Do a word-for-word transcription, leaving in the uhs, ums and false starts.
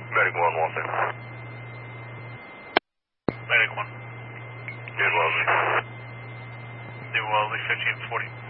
Medic one, Walter. Medic one. New Wellesley. New Wellesley, fifteen forty.